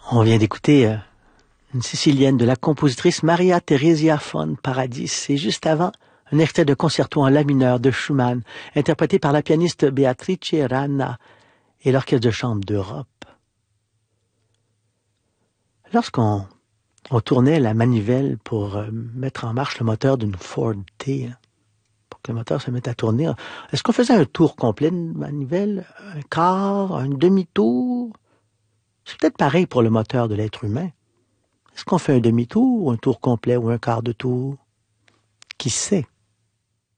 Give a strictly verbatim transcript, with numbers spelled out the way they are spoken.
On vient d'écouter euh, une sicilienne de la compositrice Maria Theresia von Paradis. Et juste avant, un extrait de concerto en la mineur de Schumann, interprété par la pianiste Beatrice Rana et l'Orchestre de chambre d'Europe. Lorsqu'on on tournait la manivelle pour euh, mettre en marche le moteur d'une Ford T, hein, pour que le moteur se mette à tourner, est-ce qu'on faisait un tour complet de manivelle, un quart, un demi-tour? C'est peut-être pareil pour le moteur de l'être humain. Est-ce qu'on fait un demi-tour, ou un tour complet, ou un quart de tour? Qui sait?